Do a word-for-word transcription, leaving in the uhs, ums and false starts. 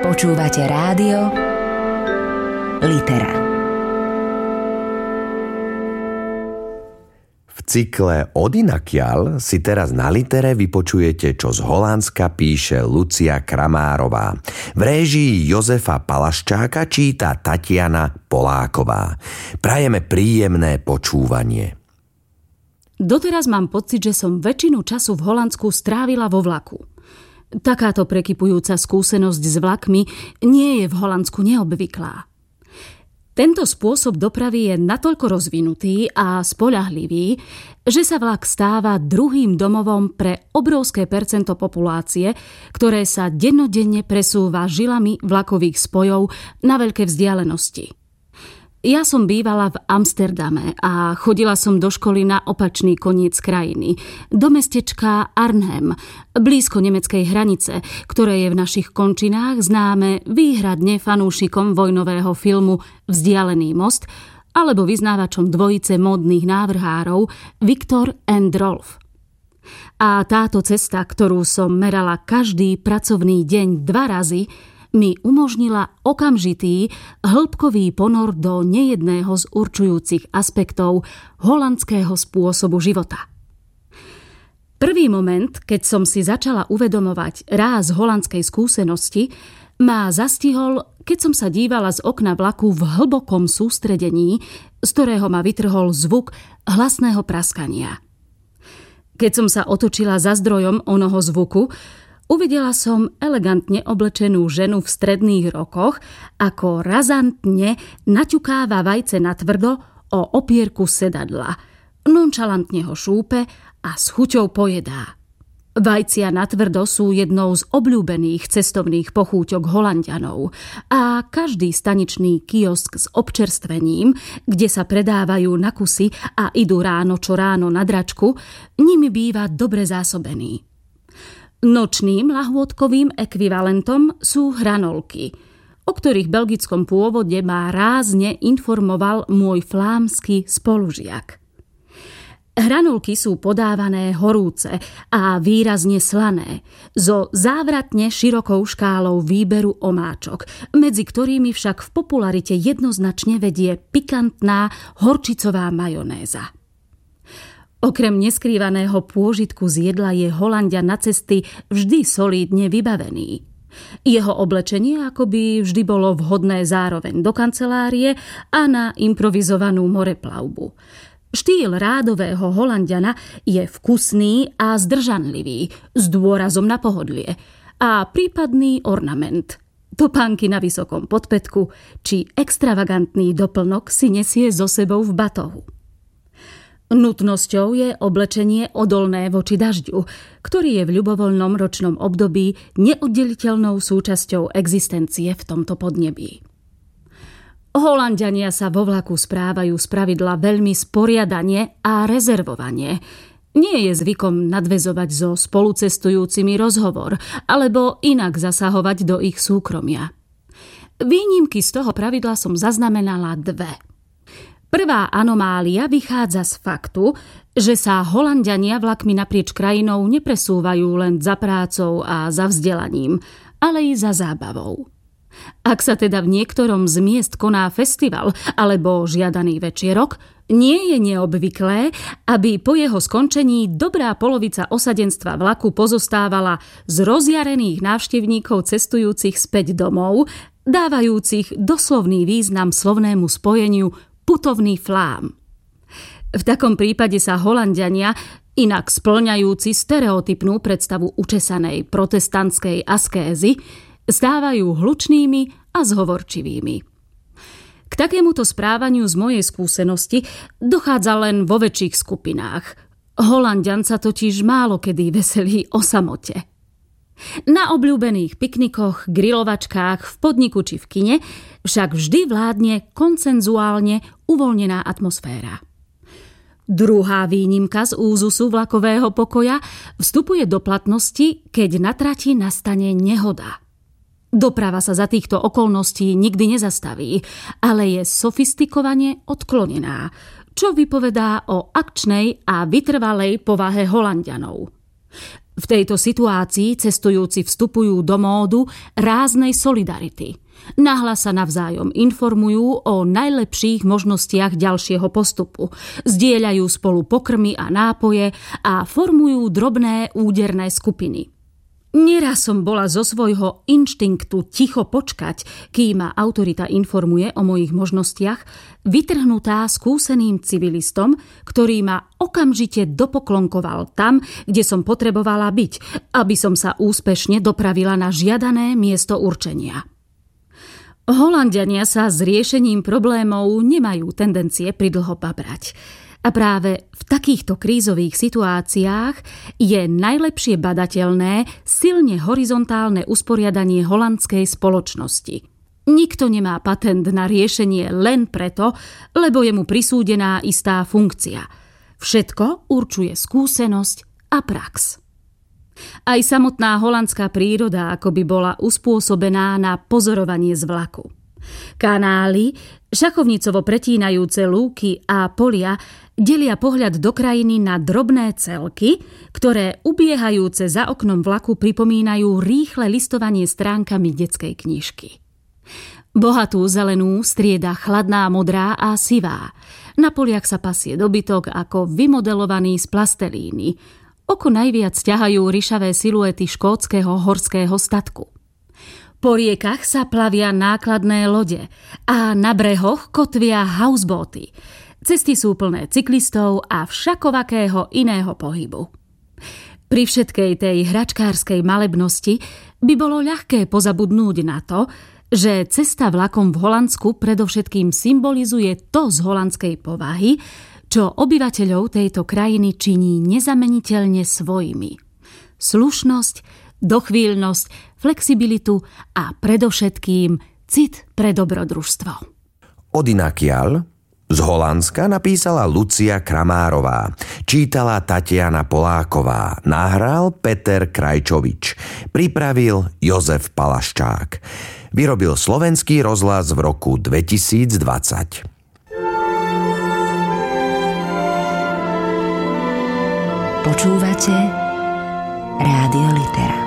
Počúvate rádio Litera. V cykle Odinakiaľ si teraz na Litere vypočujete, čo z Holandska píše Lucia Kramárová. V réžii Jozefa Palaščáka číta Tatiana Poláková. Prajeme príjemné počúvanie. Doteraz mám pocit, že som väčšinu času v Holandsku strávila vo vlaku. Takáto prekypujúca skúsenosť s vlakmi nie je v Holandsku neobvyklá. Tento spôsob dopravy je natoľko rozvinutý a spoľahlivý, že sa vlak stáva druhým domovom pre obrovské percento populácie, ktoré sa dennodenne presúva žilami vlakových spojov na veľké vzdialenosti. Ja som bývala v Amsterdame a chodila som do školy na opačný koniec krajiny, do mestečka Arnhem, blízko nemeckej hranice, ktoré je v našich končinách známe výhradne fanúšikom vojnového filmu Vzdialený most alebo vyznávačom dvojice módnych návrhárov Viktor and Rolf. A táto cesta, ktorú som merala každý pracovný deň dva razy, mi umožnila okamžitý, hĺbkový ponor do nejedného z určujúcich aspektov holandského spôsobu života. Prvý moment, keď som si začala uvedomovať ráz holandskej skúsenosti, ma zastihol, keď som sa dívala z okna vlaku v hlbokom sústredení, z ktorého ma vytrhol zvuk hlasného praskania. Keď som sa otočila za zdrojom onoho zvuku, uvidela som elegantne oblečenú ženu v stredných rokoch, ako razantne naťukáva vajce natvrdo o opierku sedadla, nonšalantne ho šúpe a s chuťou pojedá. Vajcia natvrdo sú jednou z obľúbených cestovných pochúťok Holanďanov a každý staničný kiosk s občerstvením, kde sa predávajú na kusy a idú ráno čo ráno na dračku, nimi býva dobre zásobený. Nočným lahôdkovým ekvivalentom sú hranolky, o ktorých belgickom pôvode ma rázne informoval môj flámsky spolužiak. Hranolky sú podávané horúce a výrazne slané, so závratne širokou škálou výberu omáčok, medzi ktorými však v popularite jednoznačne vedie pikantná horčicová majonéza. Okrem neskrývaného pôžitku z jedla je Holanďan na cesty vždy solídne vybavený. Jeho oblečenie akoby vždy bolo vhodné zároveň do kancelárie a na improvizovanú moreplavbu. Štýl rádového Holanďana je vkusný a zdržanlivý, s dôrazom na pohodlie a prípadný ornament. Topánky na vysokom podpätku či extravagantný doplnok si nesie so sebou v batohu. Nutnosťou je oblečenie odolné voči dažďu, ktorý je v ľubovoľnom ročnom období neoddeliteľnou súčasťou existencie v tomto podnebí. Holanďania sa vo vlaku správajú spravidla veľmi sporiadane a rezervovane. Nie je zvykom nadväzovať so spolucestujúcimi rozhovor alebo inak zasahovať do ich súkromia. Výnimky z toho pravidla som zaznamenala dve. Prvá anomália vychádza z faktu, že sa Holanďania vlakmi naprieč krajinou nepresúvajú len za prácou a za vzdelaním, ale i za zábavou. Ak sa teda v niektorom z miest koná festival alebo žiadaný večierok, nie je neobvyklé, aby po jeho skončení dobrá polovica osadenstva vlaku pozostávala z rozjarených návštevníkov cestujúcich späť domov, dávajúcich doslovný význam slovnému spojeniu putovný flám. V takom prípade sa Holanďania, inak spĺňajúci stereotypnú predstavu učesanej protestantskej askézy, stávajú hlučnými a zhovorčivými. K takémuto správaniu z mojej skúsenosti dochádza len vo väčších skupinách. Holanďan sa totiž málo kedy veselí o samote. Na obľúbených piknikoch, grilovačkách, v podniku či v kine však vždy vládne konsenzuálne uvoľnená atmosféra. Druhá výnimka z úzusu vlakového pokoja vstupuje do platnosti, keď na trati nastane nehoda. Doprava sa za týchto okolností nikdy nezastaví, ale je sofistikovane odklonená, čo vypovedá o akčnej a vytrvalej povahe Holanďanov. V tejto situácii cestujúci vstupujú do módu ráznej solidarity. Nahlas sa navzájom informujú o najlepších možnostiach ďalšieho postupu, zdieľajú spolu pokrmy a nápoje a formujú drobné úderné skupiny. Nieraz som bola zo svojho inštinktu ticho počkať, kým ma autorita informuje o mojich možnostiach, vytrhnutá skúseným civilistom, ktorý ma okamžite dopoklonkoval tam, kde som potrebovala byť, aby som sa úspešne dopravila na žiadané miesto určenia. Holanďania sa s riešením problémov nemajú tendencie pridlho babrať. A práve v takýchto krízových situáciách je najlepšie badateľné silne horizontálne usporiadanie holandskej spoločnosti. Nikto nemá patent na riešenie len preto, lebo je mu prisúdená istá funkcia. Všetko určuje skúsenosť a prax. Aj samotná holandská príroda akoby bola uspôsobená na pozorovanie z vlaku. Kanály, šachovnicovo pretínajúce lúky a polia delia pohľad do krajiny na drobné celky, ktoré ubiehajúce za oknom vlaku pripomínajú rýchle listovanie stránkami detskej knižky. Bohatú zelenú strieda chladná modrá a sivá. Na poliach sa pasie dobytok ako vymodelovaný z plastelíny. Oko najviac ťahajú ryšavé siluety škótskeho horského statku. Po riekach sa plavia nákladné lode a na brehoch kotvia houseboaty. Cesty sú plné cyklistov a všakovakého iného pohybu. Pri všetkej tej hračkárskej malebnosti by bolo ľahké pozabudnúť na to, že cesta vlakom v Holandsku predovšetkým symbolizuje to z holandskej povahy, čo obyvateľov tejto krajiny činí nezameniteľne svojimi. Slušnosť, dochvíľnosť, flexibilitu a predovšetkým cit pre dobrodružstvo. Odinakiaľ z Holandska napísala Lucia Kramárová, čítala Tatiana Poláková, nahral Peter Krajčovič, pripravil Jozef Palaščák. Vyrobil Slovenský rozhlas v roku dvetisícdvadsať. Počúvate Rádio Litera.